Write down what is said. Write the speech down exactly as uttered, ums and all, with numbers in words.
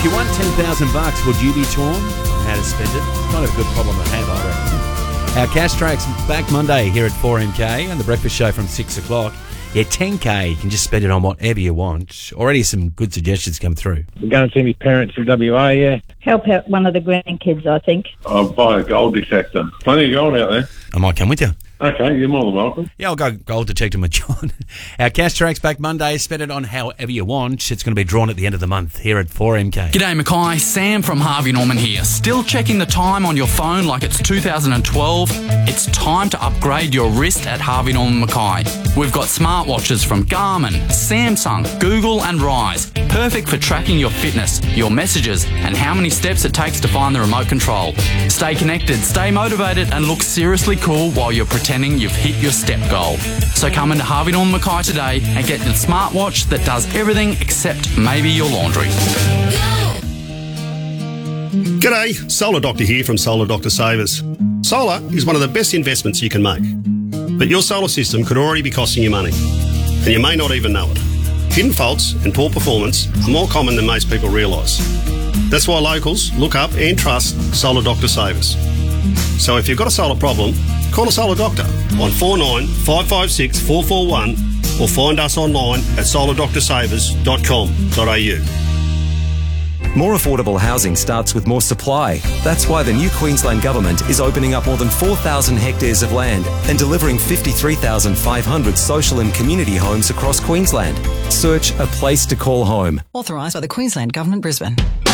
you won ten thousand bucks, would you be torn on how to spend it? It's kind of a good problem to have, I reckon. Our cash track's back Monday here at four M K and the breakfast show from six o'clock. Yeah, ten K, you can just spend it on whatever you want. Already some good suggestions come through. I'm going to see my parents in W A, yeah. Help out one of the grandkids, I think. I'll buy a gold detector. Plenty of gold out there. I might come with you. Okay, you're more than welcome. Yeah, I'll go gold detecting with John. Our cash track's back Monday. Spend it on however you want. It's going to be drawn at the end of the month here at four M K. G'day Mackay, Sam from Harvey Norman here. Still checking the time on your phone like it's two thousand twelve? It's time to upgrade your wrist at Harvey Norman Mackay. We've got smartwatches from Garmin, Samsung, Google and Rise. Perfect for tracking your fitness, your messages and how many steps it takes to find the remote control. Stay connected, stay motivated and look seriously cool while you're pretending you've hit your step goal. So come into Harvey Norman Mackay today and get the smartwatch that does everything except maybe your laundry. G'day, Solar Doctor here from Solar Doctor Savers. Solar is one of the best investments you can make. But your solar system could already be costing you money, and you may not even know it. Hidden faults and poor performance are more common than most people realise. That's why locals look up and trust Solar Doctor Savers. So if you've got a solar problem, call a Solar Doctor on four nine five five six four four one or find us online at solar doctor savers dot com dot a u. More affordable housing starts with more supply. That's why the new Queensland Government is opening up more than four thousand hectares of land and delivering fifty-three thousand five hundred social and community homes across Queensland. Search a place to call home. Authorised by the Queensland Government, Brisbane.